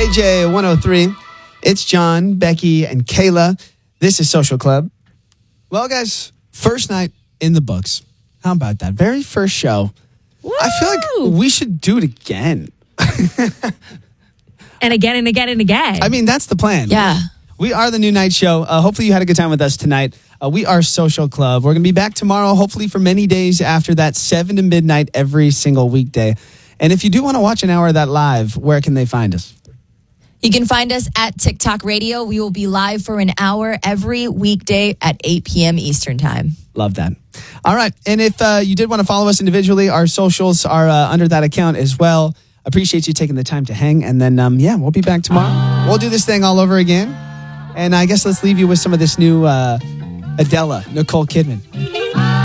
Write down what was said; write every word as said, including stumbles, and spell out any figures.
K J one oh three. It's John, Becky, and Kayla. This is Social Club. Well, guys, first night in the books. How about that? Very first show. Woo! I feel like we should do it again. And again and again and again. I mean, that's the plan. Yeah. We are the new night show. Uh, hopefully you had a good time with us tonight. Uh, we are Social Club. We're going to be back tomorrow, hopefully for many days after that, seven to midnight every single weekday. And if you do want to watch an hour of that live, where can they find us? You can find us at TikTok Radio. We will be live for an hour every weekday at eight p.m. Eastern Time. Love that. All right. And if uh, you did want to follow us individually, our socials are uh, under that account as well. Appreciate you taking the time to hang. And then, um, yeah, we'll be back tomorrow. We'll do this thing all over again. And I guess let's leave you with some of this new uh, Adele, Nicole Kidman.